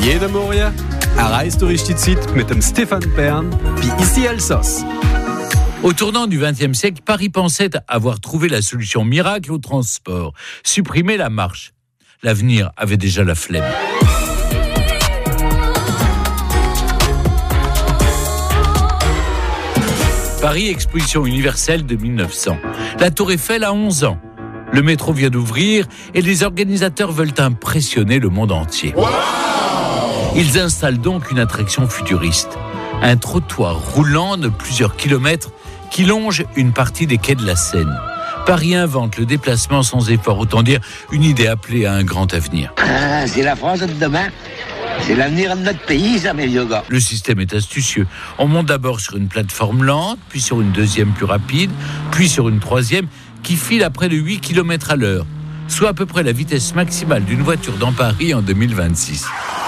Jede Morgen erreist du richtig Zeit mit dem Stéphane Bern wie ici Elsass. Au tournant du XXe siècle, Paris pensait avoir trouvé la solution miracle au transport, supprimer la marche. L'avenir avait déjà la flemme. Paris Exposition universelle de 1900. La Tour Eiffel a 11 ans. Le métro vient d'ouvrir et les organisateurs veulent impressionner le monde entier. Wow! Ils installent donc une attraction futuriste. Un trottoir roulant de plusieurs kilomètres qui longe une partie des quais de la Seine. Paris invente le déplacement sans effort, autant dire une idée appelée à un grand avenir. C'est la France de demain. C'est l'avenir de notre pays, ça, mes vieux gars. Le système est astucieux. On monte d'abord sur une plateforme lente, puis sur une deuxième plus rapide, puis sur une troisième qui file à près de 8 km à l'heure, soit à peu près la vitesse maximale d'une voiture dans Paris en 2026.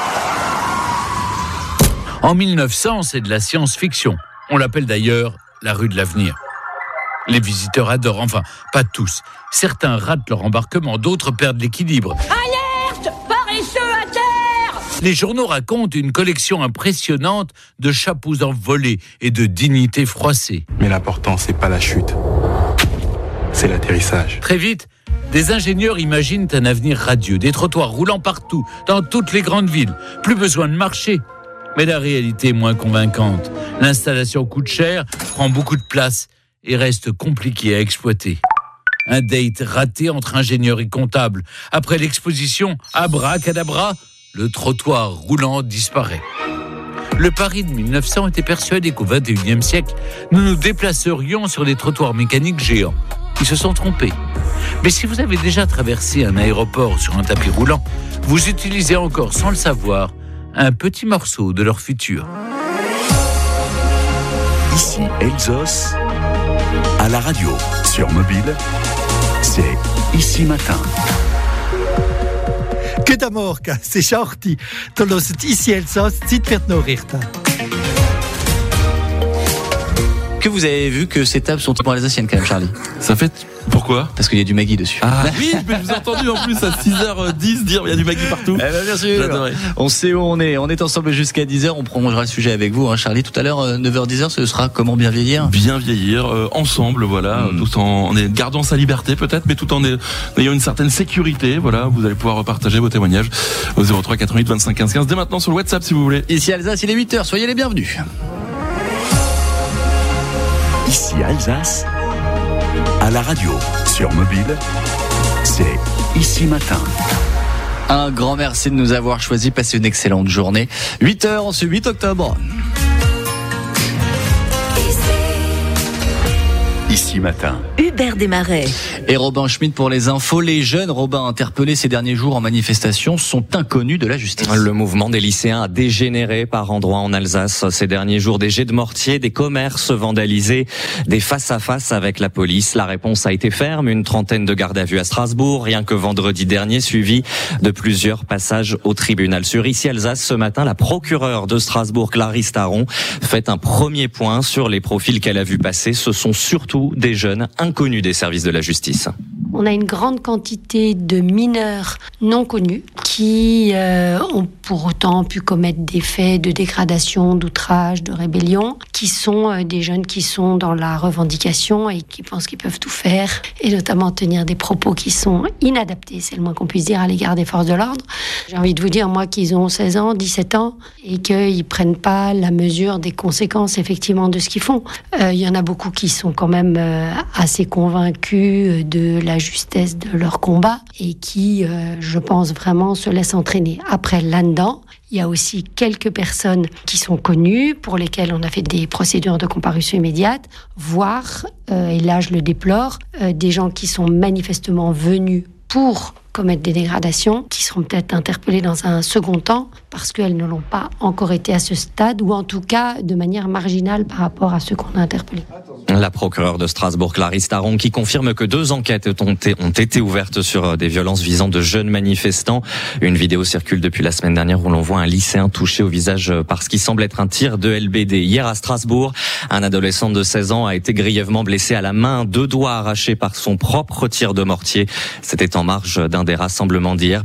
En 1900, c'est de la science-fiction. On l'appelle d'ailleurs la rue de l'avenir. Les visiteurs adorent, enfin, pas tous. Certains ratent leur embarquement, d'autres perdent l'équilibre. Alerte! Paresseux à terre! Les journaux racontent une collection impressionnante de chapeaux envolés et de dignités froissées. Mais l'important, c'est pas la chute, c'est l'atterrissage. Très vite, des ingénieurs imaginent un avenir radieux, des trottoirs roulant partout, dans toutes les grandes villes. Plus besoin de marcher. Mais la réalité est moins convaincante. L'installation coûte cher, prend beaucoup de place et reste compliquée à exploiter. Un date raté entre ingénieurs et comptables. Après l'exposition, abracadabra, le trottoir roulant disparaît. Le Paris de 1900 était persuadé qu'au XXIe siècle, nous nous déplacerions sur des trottoirs mécaniques géants. Ils se sont trompés. Mais si vous avez déjà traversé un aéroport sur un tapis roulant, vous utilisez encore, sans le savoir, un petit morceau de leur futur. Ici Elsass, à la radio, sur mobile, c'est Ici Matin. Guten Morgen, c'est Schachti. Du hörst Ici Elsass, Zeit für die Nachrichten. Que vous avez vu que ces tables sont typiquement alsaciennes quand même, Charlie? Ça fait... Pourquoi? Parce qu'il y a du Maggi dessus. Ah oui, je vous ai entendu en plus à 6h10 dire il y a du Maggi partout. Eh ben bien sûr. J'adorais. On sait où on est. On est ensemble jusqu'à 10h. On prolongera le sujet avec vous, hein, Charlie. Tout à l'heure, 9h-10h, ce sera comment bien vieillir? Bien vieillir, ensemble, voilà, tout en gardant sa liberté peut-être, mais tout en ayant une certaine sécurité. Voilà, vous allez pouvoir partager vos témoignages au 03 88 25 15 15 dès maintenant sur le WhatsApp si vous voulez. Ici Alsace, il est 8h. Soyez les bienvenus. Ici Alsace, à la radio, sur mobile, c'est Ici Matin. Un grand merci de nous avoir choisis. Passez une excellente journée. 8h en ce 8 octobre. Ici Matin. Hubert Desmarais. Et Robin Schmitt pour les infos. Les jeunes Robin interpellés ces derniers jours en manifestation sont inconnus de la justice. Le mouvement des lycéens a dégénéré par endroits en Alsace ces derniers jours. Des jets de mortier, des commerces vandalisés, des face-à-face avec la police. La réponse a été ferme. Une trentaine de gardes à vue à Strasbourg, rien que vendredi dernier, suivi de plusieurs passages au tribunal. Sur Ici Alsace, ce matin, la procureure de Strasbourg, Clarisse Taron, fait un premier point sur les profils qu'elle a vu passer. Ce sont surtout des jeunes inconnus des services de la justice. On a une grande quantité de mineurs non connus qui ont pour autant pu commettre des faits de dégradation, d'outrage, de rébellion, qui sont des jeunes qui sont dans la revendication et qui pensent qu'ils peuvent tout faire, et notamment tenir des propos qui sont inadaptés, c'est le moins qu'on puisse dire, à l'égard des forces de l'ordre. J'ai envie de vous dire, moi, qu'ils ont 16 ans, 17 ans, et qu'ils prennent pas la mesure des conséquences, effectivement, de ce qu'ils font. Il y en a beaucoup qui sont quand même assez convaincus de la justesse de leur combat et qui, je pense vraiment, se laissent entraîner. Après, là-dedans, il y a aussi quelques personnes qui sont connues, pour lesquelles on a fait des procédures de comparution immédiate, voire, et là je le déplore, des gens qui sont manifestement venus pour commettre des dégradations, qui seront peut-être interpellées dans un second temps, parce qu'elles ne l'ont pas encore été à ce stade, ou en tout cas de manière marginale par rapport à ceux qu'on a interpellés. La procureure de Strasbourg, Clarisse Taron, qui confirme que 2 enquêtes ont été ouvertes sur des violences visant de jeunes manifestants. Une vidéo circule depuis la semaine dernière où l'on voit un lycéen touché au visage par ce qui semble être un tir de LBD. Hier à Strasbourg, un adolescent de 16 ans a été grièvement blessé à la main, 2 doigts arrachés par son propre tir de mortier. C'était en marge d'un des rassemblements d'hier.